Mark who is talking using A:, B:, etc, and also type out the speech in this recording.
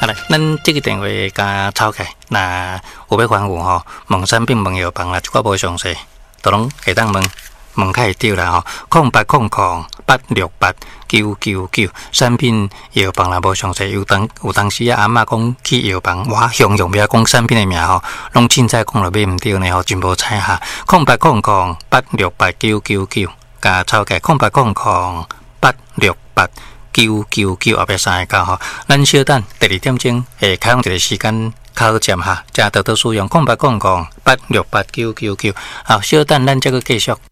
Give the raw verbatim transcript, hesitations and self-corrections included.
A: 好来，咱这个电话甲抄起，那有要关有吼，问产品问药房啦，一寡无详细，都拢会当问，问较会对啦吼。空八空空八六八九九九，产品药房啦无详细，有当有当时啊，阿嬷讲去药房，我形容不要讲产品的名吼，拢凊彩讲落买毋对呢吼，真无彩哈。空八空空八六八九九九，甲抄起空八空空八六八。九九九后壁三个九吼，咱小等第二点钟会开放一个时间考证哈，才得到使用空八空空八六八九九九，好，小等咱再个继续。